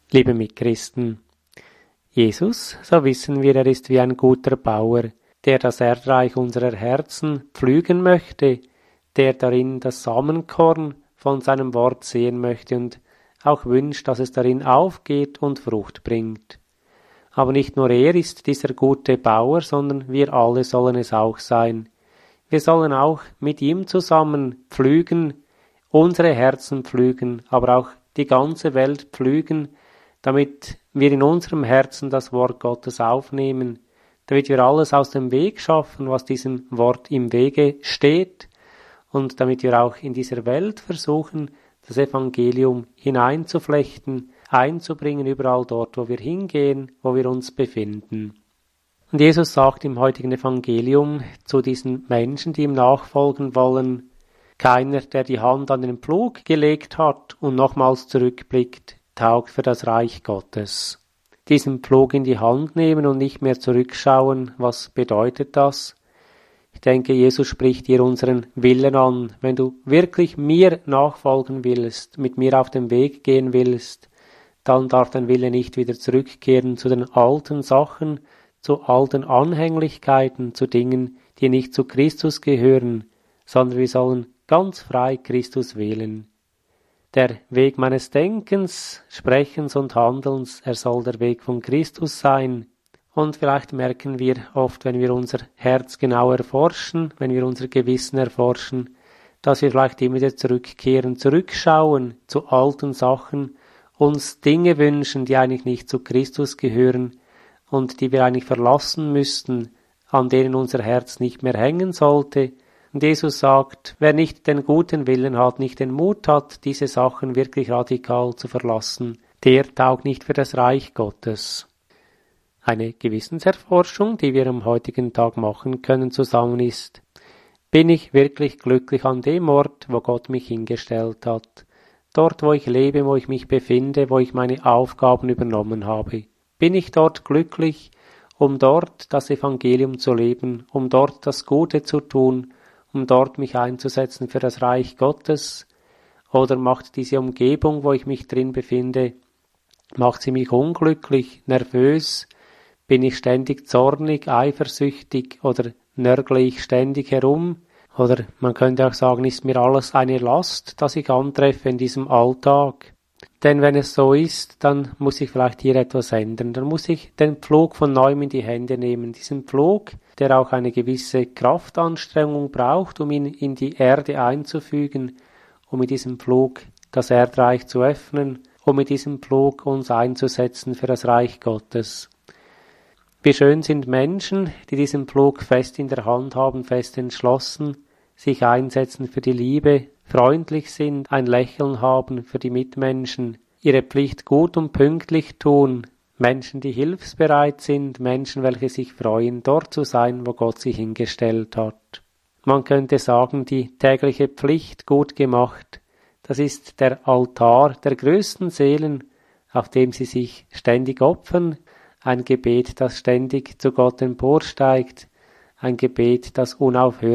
Liebe Mitchristen, Jesus, so wissen wir, er ist wie ein guter Bauer, der das Erdreich unserer Herzen pflügen möchte, der darin das Samenkorn von seinem Wort sehen möchte und auch wünscht, dass es darin aufgeht und Frucht bringt. Aber nicht nur er ist dieser gute Bauer, sondern wir alle sollen es auch sein. Wir sollen auch mit ihm zusammen pflügen, unsere Herzen pflügen, aber auch die ganze Welt pflügen, damit wir in unserem Herzen das Wort Gottes aufnehmen, damit wir alles aus dem Weg schaffen, was diesem Wort im Wege steht, und damit wir auch in dieser Welt versuchen, das Evangelium hineinzuflechten, einzubringen, überall dort, wo wir hingehen, wo wir uns befinden. Und Jesus sagt im heutigen Evangelium zu diesen Menschen, die ihm nachfolgen wollen: Keiner, der die Hand an den Pflug gelegt hat und nochmals zurückblickt, taugt für das Reich Gottes. Diesen Pflug in die Hand nehmen und nicht mehr zurückschauen, was bedeutet das? Ich denke, Jesus spricht hier unseren Willen an. Wenn du wirklich mir nachfolgen willst, mit mir auf den Weg gehen willst, dann darf dein Wille nicht wieder zurückkehren zu den alten Sachen, zu alten Anhänglichkeiten, zu Dingen, die nicht zu Christus gehören, sondern wir sollen ganz frei Christus wählen. Der Weg meines Denkens, Sprechens und Handelns, er soll der Weg von Christus sein. Und vielleicht merken wir oft, wenn wir unser Herz genau erforschen, wenn wir unser Gewissen erforschen, dass wir vielleicht immer wieder zurückkehren, zurückschauen zu alten Sachen, uns Dinge wünschen, die eigentlich nicht zu Christus gehören und die wir eigentlich verlassen müssten, an denen unser Herz nicht mehr hängen sollte. Und Jesus sagt, wer nicht den guten Willen hat, nicht den Mut hat, diese Sachen wirklich radikal zu verlassen, der taugt nicht für das Reich Gottes. Eine Gewissenserforschung, die wir am heutigen Tag machen können, zusammen ist: Bin ich wirklich glücklich an dem Ort, wo Gott mich hingestellt hat? Dort, wo ich lebe, wo ich mich befinde, wo ich meine Aufgaben übernommen habe. Bin ich dort glücklich, um dort das Evangelium zu leben, um dort das Gute zu tun, um dort mich einzusetzen für das Reich Gottes? Oder macht diese Umgebung, wo ich mich drin befinde, macht sie mich unglücklich, nervös? Bin ich ständig zornig, eifersüchtig oder nörgle ich ständig herum? Oder man könnte auch sagen, ist mir alles eine Last, das ich antreffe in diesem Alltag? Denn wenn es so ist, dann muss ich vielleicht hier etwas ändern. Dann muss ich den Pflug von neuem in die Hände nehmen. Diesen Pflug, der auch eine gewisse Kraftanstrengung braucht, um ihn in die Erde einzufügen, um mit diesem Pflug das Erdreich zu öffnen, um mit diesem Pflug uns einzusetzen für das Reich Gottes. Wie schön sind Menschen, die diesen Pflug fest in der Hand haben, fest entschlossen, sich einsetzen für die Liebe, freundlich sind, ein Lächeln haben für die Mitmenschen, ihre Pflicht gut und pünktlich tun, Menschen, die hilfsbereit sind, Menschen, welche sich freuen, dort zu sein, wo Gott sie hingestellt hat. Man könnte sagen, die tägliche Pflicht gut gemacht, das ist der Altar der größten Seelen, auf dem sie sich ständig opfern, ein Gebet, das ständig zu Gott emporsteigt, ein Gebet, das unaufhörlich